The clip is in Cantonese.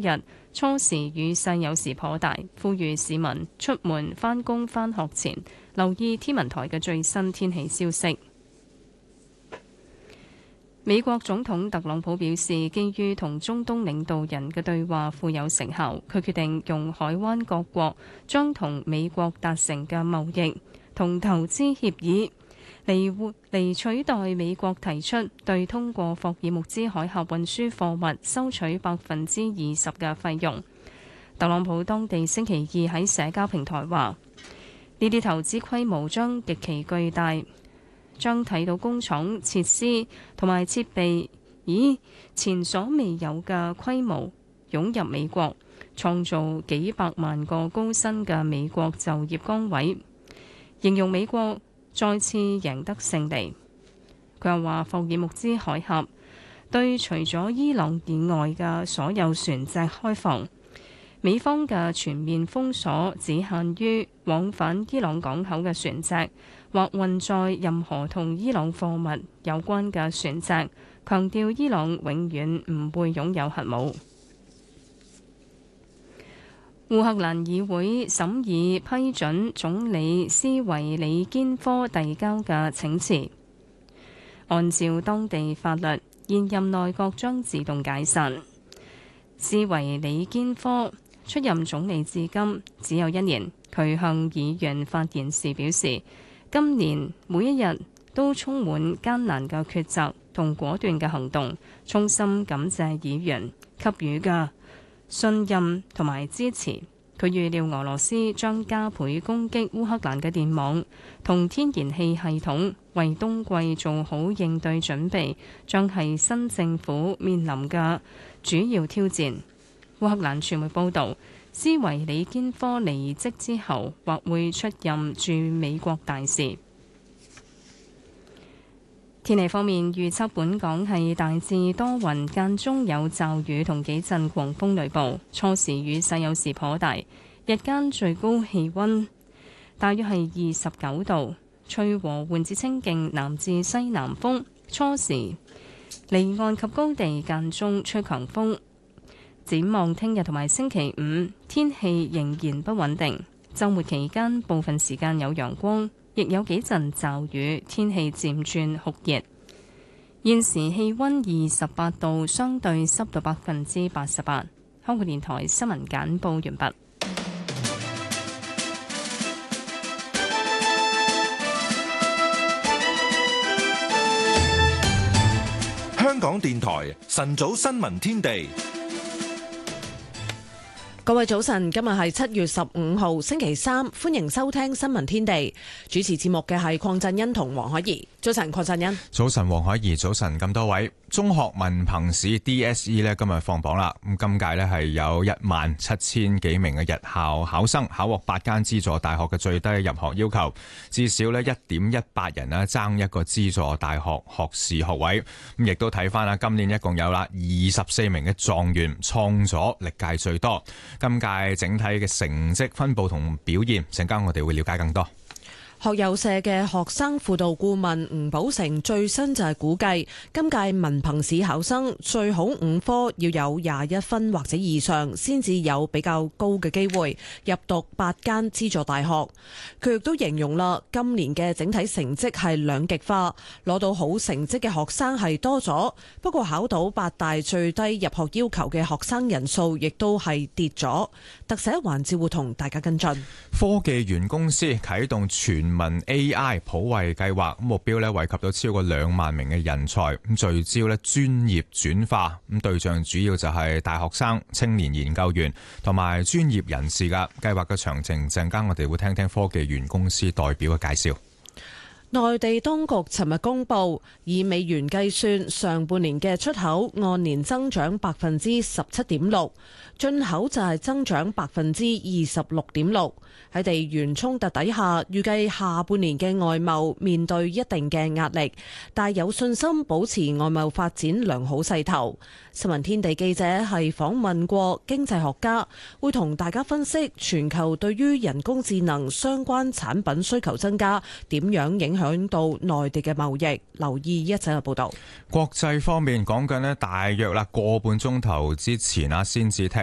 日初時雨勢有時頗大，呼籲市民出門返工返學前留意天文台嘅最新天氣消息。美國總統特朗普表示，基於同中東領導人嘅對話富有成效，佢決定用海灣各國將同美國達成嘅貿易同投資協議嚟取代美國提出對通過霍爾木茲海峽運輸貨物收取20%嘅費用。特朗普當地星期二喺社交平台話，呢啲投資規模將極其巨大，將睇到工廠設施同埋設備以前所未有嘅規模湧入美國，創造幾百萬個高薪嘅美國就業崗位，形容美國再次贏得勝利。佢又話，霍爾木茲海峽對除咗伊朗以外嘅所有船隻開放，美方嘅全面封鎖只限於往返伊朗港口嘅船隻或運載任何同伊朗貨物有關嘅船隻，強調伊朗永遠唔會擁有核武。烏克蘭議會審議批准總理斯維里堅科遞交嘅請辭。按照當地法律，現任內閣將自動解散。斯維里堅科出任總理至今只有1年，佢向議員發言時表示，今年每一日都充滿艱難嘅抉擇同果斷嘅行動，衷心感謝議員給予嘅信任同埋支持。佢預料俄羅斯將加倍攻擊烏克蘭嘅電網同天然氣系統，為冬季做好應對準備，將係新政府面臨嘅主要挑戰。烏克蘭傳媒報導，斯維里堅科離職之後，或會出任駐美國大使。天氣方面，預測本港係大致多雲，間中有驟雨同幾陣狂風雷暴，初時雨勢有時頗大，日間最高氣溫大約係29度，吹和緩至清勁南至西南風，初時離岸及高地間中吹強風。展望聽日同埋星期五，天氣仍然不穩定，週末期間部分時間有陽光，亦有幾陣驟雨，天氣漸轉酷熱。現時氣溫28度，相對濕度88%。香港電台新聞簡報完畢。 香港電台晨早新聞天地。 各位早晨，今日係7月15號星期三，歡迎收聽新聞天地。主持節目嘅係鄺振欣同黃海怡。早晨，鄺振欣。 早晨，黃海怡。早晨，咁多位。中學文憑試 DSE 咧今日放榜啦。咁今屆咧係有17000幾名嘅日校考生考獲8間資助大學嘅最低入學要求，至少咧1.18人啦爭一個資助大學學士學位。咁亦都睇翻啦，今年一共有啦24名嘅狀元，創咗歷屆最多。今屆整體嘅成績分佈同表現，陣間我哋會了解更多。 學友社嘅學生輔導顧問吳寶成最新就係估計，今屆文憑試考生最好5科要有21分或者以上，先至有比較高嘅機會入讀8間資助大學。佢亦都形容啦，今年嘅整體成績係兩極化，攞到好成績嘅學生係多咗，不過考到8大最低入學要求嘅學生人數亦都係跌咗。特寫環節會同大家跟進。 科技園公司啟動全民 AI 普惠計劃，目標咧惠及到超過2萬名嘅人才，咁聚焦咧專業轉化，咁對象主要就係大學生、青年研究員同埋專業人士噶。計劃嘅詳情陣間我哋會聽聽科技園公司代表嘅介紹。 內地當局尋日公布，以美元計算，上半年嘅出口按年增長17.6%，進口就係增長26.6%。喺地緣衝突底下，預計下半年嘅外貿面對一定嘅壓力，但有信心保持外貿發展良好勢頭。新聞天地記者係訪問過經濟學家，會同大家分析全球對於人工智能相關產品需求增加，點樣影響到內地嘅貿易。留意一陣嘅報道。 國際方面講緊咧，大約啦個半鐘頭之前先至踢